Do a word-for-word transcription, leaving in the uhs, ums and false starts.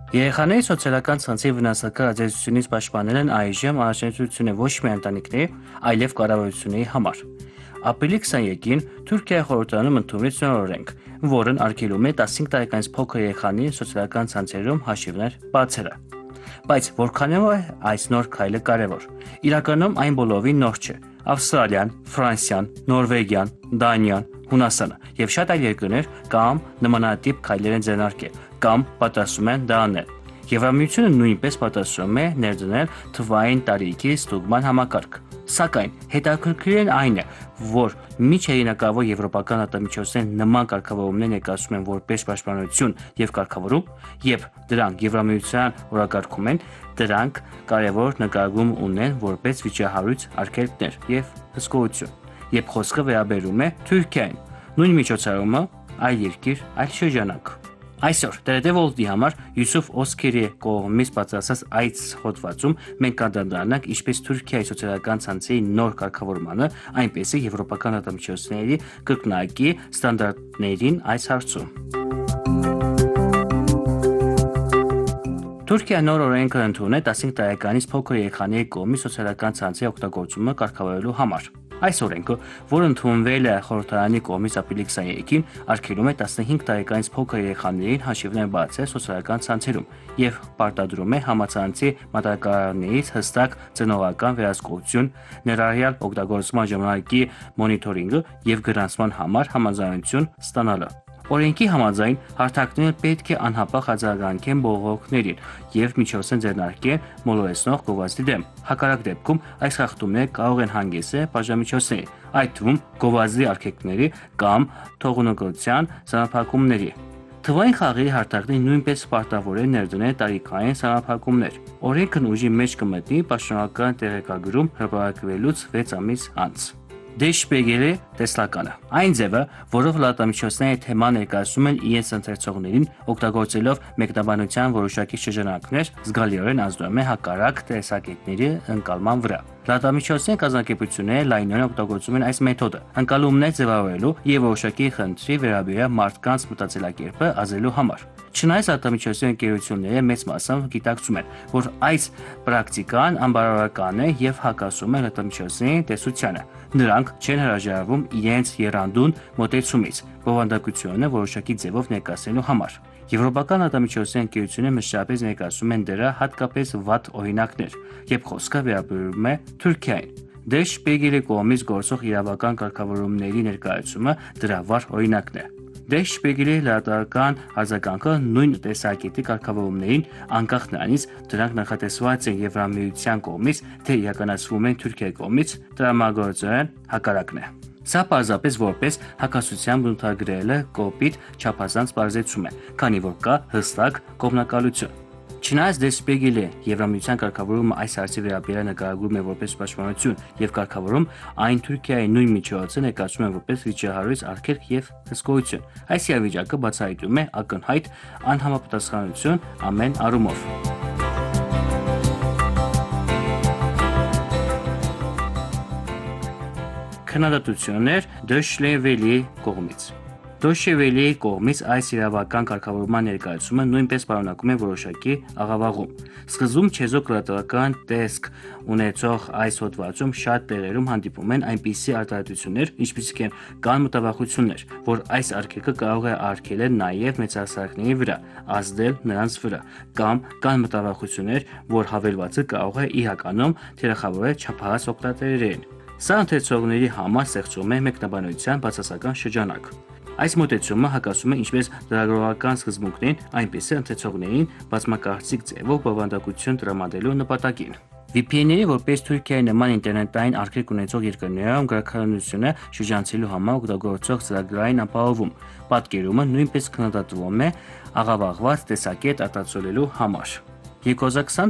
Երեխաների սոցիալական ցանցի վնասակար ազդեցությունից պաշտպանելն այժմ առաջնահերթություն է ոչ միայն ընտանիքների, այլև կառավարությունների համար։ Ապրիլի քսաներկին Թուրքիայի խորհրդարանում ընդունվեց նոր օրենք, որն արգելում է տասնհինգ տարեկանից փոքր երեխաների սոցիալական ցանցերում հաշիվներ բացելը։ Բայց որքանով է այս նոր քայլը կարևոր։ Իրականում այն բոլորովին նոր չէ։ Ավստրալիան, Ֆրանսիան, Նորվեգիան, Դանիան, Հունաստանը եւ շատ այլ երկրներ կամ նմանատիպ քայլեր են ձեռնարկել, կամ պատրաստում են դա անել։ Եվրամիությունը նույնպես պատրաստում է ներդնել թվային տարիքի ստուգման համակարգ։ Սակայն հետաքրքիրն այն է, որ միջերինակավոր եվրոպական լրատվամիջոցներն նման կարգավորումներ ներկայացնում են որպես պաշտպանություն եւ կարգավորում, եւ դրանք Եվրամիության օրակարգում են, դրանք կարևոր նկատառում ունեն որպես վիճահարույց արգելքներ եւ հսկողություն, երբ խոսքը վերաբերում է Թուրքիային, նույն միջոցառումը, այլ երկիր, այլ շրջանակ։ Այսօր Տերեդևոլտի համար Յուսուֆ Օսքերի կողմից պատրաստած այս հոդվածում մենք կանդրադառնանք ինչպես Թուրքիայի սոցիալական ցանցերի նոր կարգավորմանը, այնպես էլ եվրոպական լրատվամիջոցների կրկնակի ստանդարտներին այս հարցում։ Թուրքիան նոր օրենքը ընդունել է տասնհինգ տարեկանից փոքր երեխաների կողմից սոցիալական ցանցի օգտագործումը կարգավորելու համար։ Այս օրենքը, որը ընդունվել է խորհրդարանի կողմից ապրիլի քսաներկին, արգելում է տասնհինգ տարեկանից փոքր երեխաներին հաշիվներ բացել սոցիալական ցանցերում եւ պարտադրում է համացանցի մատակարարներից հստակ ծնողական վերահսկողություն, ներառյալ օգտագործման ժամանակի մոնիթորինգը եւ գրանցման համար համաձայնություն ստանալը։ Օրենքի համաձայն հարթակները պետք է անհապաղ արձագանքեն բողոքներին եւ միջոցներ ձեռնարկեն մոլորեցնող գովազդի դեմ։ Հակառակ դեպքում այս խախտումները կարող են հանգեցնել պատժամիջոցների, այդ թվում գովազդի արգելքների կամ թողունակության սահմանափակումների։ Թվային խաղերի հարթակները նույնպես պարտավոր են ներդնել տարիքային սահմանափակումներ։ Օրենքն ուժի մեջ կմտնի պաշտոնական տեղեկագրում հրապարակվելուց վեց ամիս անց։ Դեշպեգելի տեսլականը։ Այն ձևը, որով լրատվամիջոցները թեման ներկայացնում են իրենց ընթերցողներին, օգտագործելով մեկնաբանության որոշակի շրջանակներ, զգալիորեն ազդում է հակառակ տեսակետների ընկալման վրա։ Լրատվամիջոցների կազմակերպությունները լայնորեն օգտագործում են այս մեթոդը, ընկալումներ ձևավորելու եւ որոշակի խնդրի վերաբերյալ մարդկանց մտածելակերպը ազդելու համար։ Չնայած լրատվամիջոցների ընկերությունները մեծ մասամբ գիտակցում են, որ այս պրակտիկան անբավարարական է եւ հակասում է լրատվամիջոցների տեսությանը, նրանք չեն հրաժարվում իրենց եռանդուն մոտեցումից բովանդակությունը որոշակի ձևով ներկայացնելու համար։ Եվրոպական լրատվամիջոցների ընկերությունները մշտապես ներկայացնում են դրա հատկապես վատ օրինակներ, երբ խոսքը վերաբերում է Թուրքիային։ Դեշպեգելի կողմից գործող իրավական կարգավորումների ներկայացումը դրա վառ օրինակն է։ Դեշպեգելի լրատվական արձագանքը նույն տեսակետի կարգավորումներին, անկախ նրանից դրանք նախատեսված են Եվրամիության կողմից, թե իրականացվում են Թուրքիայի կողմից, տրամագործության հակառակն է։ Սա պարզապես որպես հակասության բնութագրելը կոպիտ չափազանց պարզեցում է, քանի որ կա հստակ կողմնակալություն։ Չնայած Դեշպեգելի Եվրամիության կարգավորումը այս հարցի վերաբերյալ նկարագրում է որպես պաշտպանություն եւ կարգավորում, այն Թուրքիայի նույն միջոցը ներկայացնում է որպես վիճահարույց արգելք եւ հսկողություն։ Այս իրավիճակը բացահայտում է ակնհայտ անհամապատասխանություն ամեն առումով։ Քննադատություններ Դոշլևելի կողմից։ Դոշլևելի կողմից այս իրավական կարգավորման ներկայացումը նույնպես պարունակում է որոշակի աղավաղում։ Սկզբում չեզոք լրատվական տեսք ունեցող այս հոդվածում շատ տեղերում հանդիպում են այնպիսի արտահայտություններ, ինչպիսիք են կան մտավախություններ, որ այս արգելքը կարող է արգելել նաև մեծահասակների վրա, ազդել նրանց վրա, կամ կան մտավախություններ, որ հավելվածը կարող է իրականում թիրախավորել չափահաս օգտատերերին։ Սա ընթերցողների համար ստեղծում է մեկնաբանության բացասական շրջանակ։ Այս մոտեցումը հակասում է ինչպես լրագրողական սկզբունքներին, այնպես էլ ընթերցողներին բազմակարծիք ձևով բովանդակություն տրամադրելու նպատակին։ վի փի էն-ների որպես Թուրքիայի նման ինտերնետային արգելք ունեցող երկրներում գրաքննությունը շրջանցելու համար օգտագործող ծրագրային ապահովում, պատկերումը նույնպես քննադատվում է աղավաղված տեսակետ արտացոլելու համար։ երկու հազար քսան